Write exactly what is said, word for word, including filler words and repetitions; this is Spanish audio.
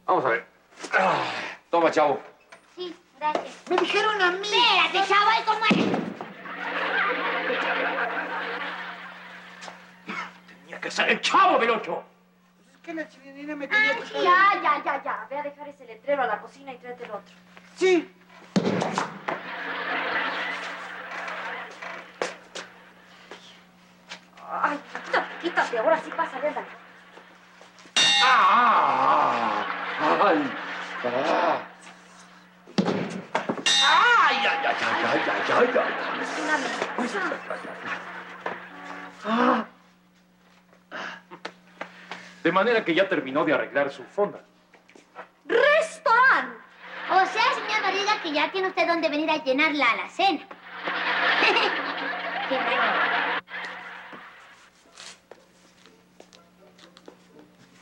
Vamos a ver. Ah, toma, chavo. Sí, gracias. Me dijeron a mí. Espérate, chavo, ¿y cómo es? Tenía que ser el chavo del ocho. Pues es que la chilenina me tenía que... Ay, ya, ya, ya, ya. Ve a dejar ese letrero a la cocina y tráete el otro. Sí. Ay, quítate, quítate. Ahora sí pasa, ándale. ¡Ah! ¡Ay! ¡Ah! ¡Ay, ay, ay, ay, ay, ay, ay, ay! Es una cosa. Ah. De manera que ya terminó de arreglar su fonda. ¡Restaurante! O sea, señor Barriga, que ya tiene usted dónde venir a llenar la alacena. Qué bueno.